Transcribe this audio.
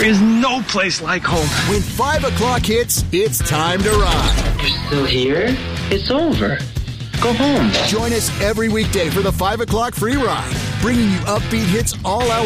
is no place like home. When 5 o'clock hits, it's time to ride. You're still here? It's over. Go home. Join us every weekday for the 5 o'clock free ride, bringing you upbeat hits all hour